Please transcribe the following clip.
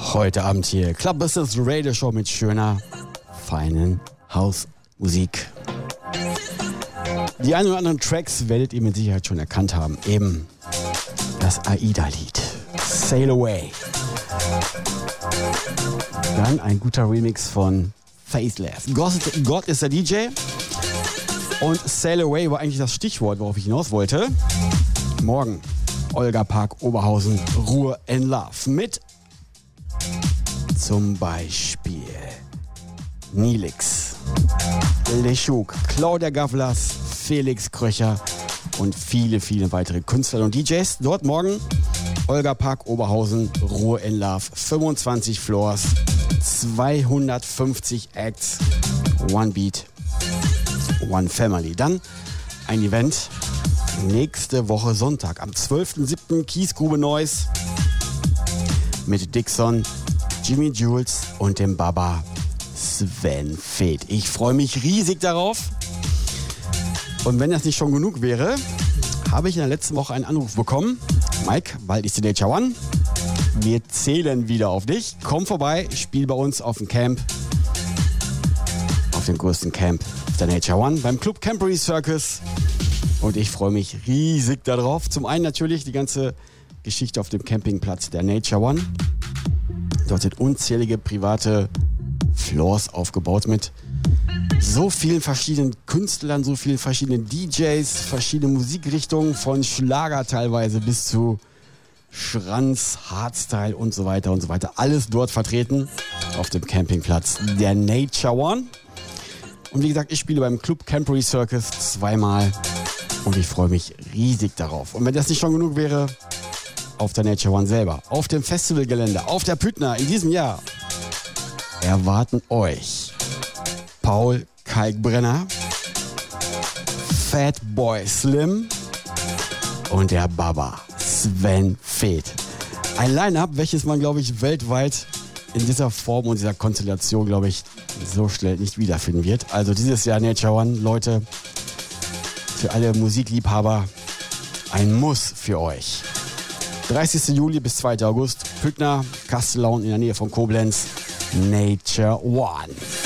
Heute Abend hier Club Business Radio Show mit schöner, feinen Hausmusik. Die ein oder anderen Tracks werdet ihr mit Sicherheit schon erkannt haben. Eben das AIDA-Lied Sail Away. Dann ein guter Remix von Faithless. Gott ist der DJ. Und Sail Away war eigentlich das Stichwort, worauf ich hinaus wollte. Morgen Olga Park Oberhausen, Ruhe in Love. Mit zum Beispiel Nilix, Leschuk, Claudia Gavlas, Felix Kröcher und viele, viele weitere Künstler und DJs. Dort morgen Olga Park Oberhausen, Ruhe in Love. 25 Floors, 250 Acts, One Beat, One Family. Dann ein Event nächste Woche Sonntag am 12.07. Kiesgrube Neuss mit Dixon, Jimmy Jules und dem Baba Sven Feth. Ich freue mich riesig darauf. Und wenn das nicht schon genug wäre, habe ich in der letzten Woche einen Anruf bekommen. Mike, bald ist die Nature One. Wir zählen wieder auf dich. Komm vorbei, spiel bei uns auf dem Camp. Auf dem größten Camp der Nature One beim Club Camporee Circus. Und ich freue mich riesig darauf. Zum einen natürlich die ganze Geschichte auf dem Campingplatz der Nature One. Dort sind unzählige private Floors aufgebaut mit so vielen verschiedenen Künstlern, so vielen verschiedenen DJs, verschiedene Musikrichtungen von Schlager teilweise bis zu Schranz, Hardstyle und so weiter und so weiter. Alles dort vertreten auf dem Campingplatz der Nature One. Und wie gesagt, ich spiele beim Club Camporee Circus zweimal und ich freue mich riesig darauf. Und wenn das nicht schon genug wäre, auf der Nature One selber, auf dem Festivalgelände, auf der Püttner in diesem Jahr erwarten euch Paul Kalkbrenner, Fatboy Slim und der Baba Sven Feth. Ein Line-Up, welches man, glaube ich, weltweit in dieser Form und dieser Konstellation, glaube ich, so schnell nicht wiederfinden wird. Also dieses Jahr Nature One, Leute, für alle Musikliebhaber ein Muss für euch. 30. Juli bis 2. August, Püttner, Kastellaun in der Nähe von Koblenz, Nature One.